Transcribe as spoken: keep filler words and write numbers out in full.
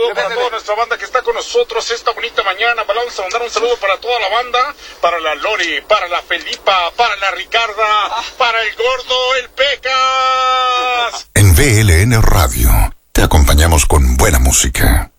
saludo para toda nuestra banda que está con nosotros esta bonita mañana. Vamos a mandar un saludo para toda la banda, para la Lori, para la Felipa, para la Ricarda, para el Gordo, el Pecas. En V L N Radio te acompañamos con buena música.